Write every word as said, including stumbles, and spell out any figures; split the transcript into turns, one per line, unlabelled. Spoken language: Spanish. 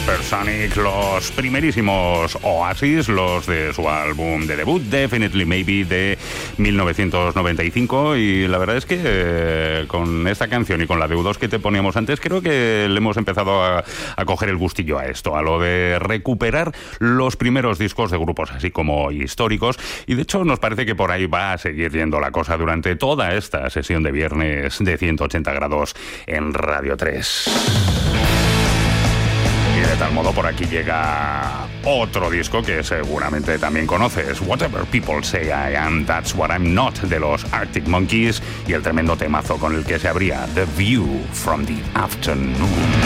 Supersonic, los primerísimos Oasis, los de su álbum de debut, Definitely Maybe, de mil novecientos noventa y cinco, y la verdad es que eh, con esta canción y con la de U dos que te poníamos antes, creo que le hemos empezado a, a coger el gustillo a esto, a lo de recuperar los primeros discos de grupos así como históricos, y de hecho nos parece que por ahí va a seguir yendo la cosa durante toda esta sesión de viernes de ciento ochenta grados en Radio tres. Y de tal modo por aquí llega otro disco que seguramente también conoces, Whatever People Say I Am, That's What I'm Not, de los Arctic Monkeys, y el tremendo temazo con el que se abría, The View from the Afternoon.